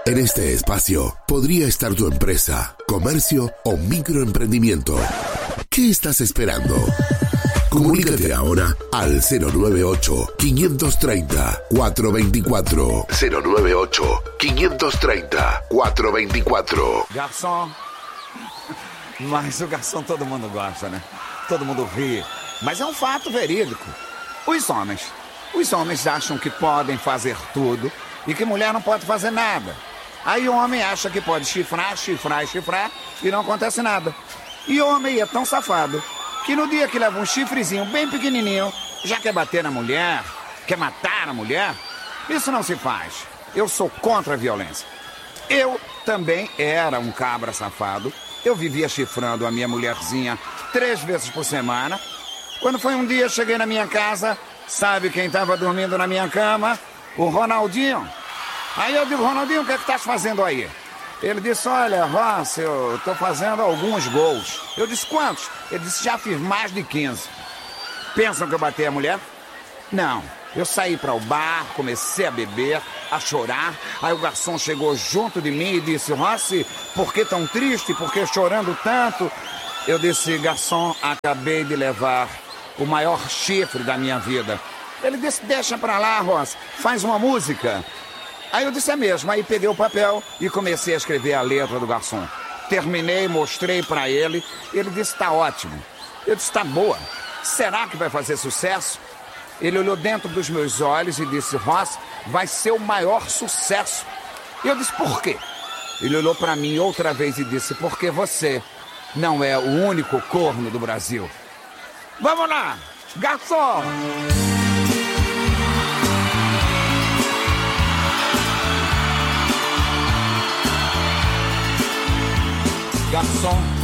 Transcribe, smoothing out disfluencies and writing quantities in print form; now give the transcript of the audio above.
En este espacio podría estar tu empresa, comercio o microemprendimiento. ¿Qué estás esperando? Comunícate ahora al 098-530-424. 098-530-424. Garçom. Mas o garçom todo mundo gosta, né? Todo mundo ri. Mas é um fato verídico. Os homens acham que podem fazer tudo e que mulher não pode fazer nada. Aí o homem acha que pode chifrar e não acontece nada. E o homem é tão safado que no dia que leva um chifrezinho bem pequenininho, já quer bater na mulher, quer matar a mulher. Isso não se faz. Eu sou contra a violência. Eu também era um cabra safado. Eu vivia chifrando a minha mulherzinha 3 vezes por semana. Quando foi um dia, cheguei na minha casa, sabe quem estava dormindo na minha cama? O Ronaldinho. Aí eu digo, Ronaldinho, o que é que estás fazendo aí? Ele disse, olha, Ross, eu estou fazendo alguns gols. Eu disse, quantos? Ele disse, já fiz mais de 15. Pensam que eu bati a mulher? Não. Eu saí para o bar, comecei a beber, a chorar. Aí o garçom chegou junto de mim e disse, Rossi, por que tão triste? Por que chorando tanto? Eu disse, garçom, acabei de levar o maior chifre da minha vida. Ele disse, deixa pra lá, Rossi, faz uma música. Aí eu disse, é mesmo. Aí peguei o papel e comecei a escrever a letra do garçom. Terminei, mostrei pra ele. Ele disse, tá ótimo. Eu disse, tá boa. Será que vai fazer sucesso? Ele olhou dentro dos meus olhos e disse, Ross, vai ser o maior sucesso. E eu disse, por quê? Ele olhou pra mim outra vez e disse, porque você não é o único corno do Brasil. Vamos lá, garçom! Garçom.